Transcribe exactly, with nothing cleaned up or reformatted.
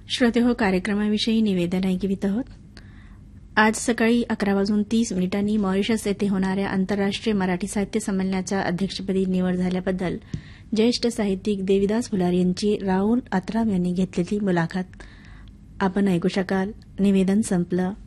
श्रोते हो, कार्यक्रमाविषयी निवेदन ऐकवित आहोत. आज सकाळी अकरा वाजून तीस मिनिटांनी मॉरिशस येथे होणाऱ्या आंतरराष्ट्रीय मराठी साहित्य संमेलनाच्या अध्यक्षपदी निवड झाल्याबद्दल ज्येष्ठ साहित्यिक देविदास फुलार यांची राहुल आत्राम यांनी घेतलेली मुलाखत आपण ऐकू शकाल. निवेदन संपलं.